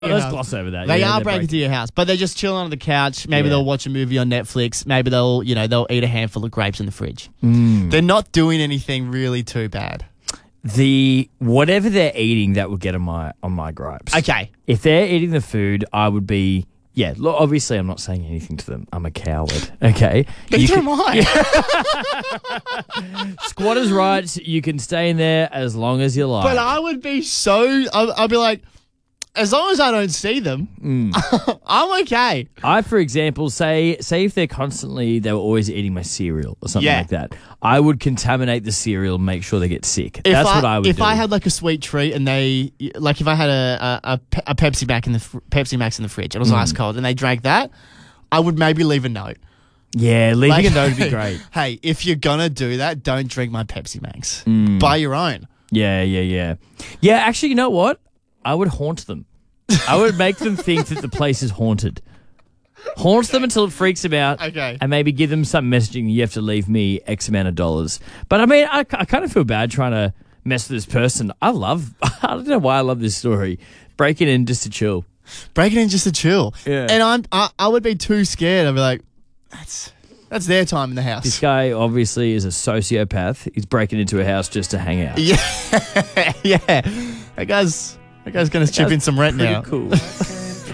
Let's gloss over that. They are breaking into your house, but they're just chilling on the couch. Maybe they'll watch a movie on Netflix. Maybe they'll eat a handful of grapes in the fridge. They're not doing anything really too bad. Whatever they're eating, that would get on my gripes. Okay. If they're eating the food, I would be... Yeah, look, obviously I'm not saying anything to them. I'm a coward, okay? Neither am I. Squatters' rights, you can stay in there as long as you like. But I would be I'd be like, as long as I don't see them, I'm okay. I, for example, say if they were always eating my cereal or something like that, I would contaminate the cereal and make sure they get sick. That's what I would do. If I had like a sweet treat and if I had a Pepsi Max in the fridge, it was ice cold, and they drank that, I would maybe leave a note. Yeah, leaving a note would be great. Hey, if you're gonna do that, don't drink my Pepsi Max. Buy your own. Yeah. Yeah, actually, you know what? I would haunt them. I would make them think that the place is haunted. Haunt them until it freaks them out. Okay. And maybe give them some messaging. You have to leave me X amount of dollars. But I mean, I kind of feel bad trying to mess with this person. I don't know why I love this story. Breaking in just to chill. Breaking in just to chill. Yeah. And I would be too scared. I'd be like, that's their time in the house. This guy obviously is a sociopath. He's breaking into a house just to hang out. Yeah. Yeah. That guy's going to chip in some rent now. Cool.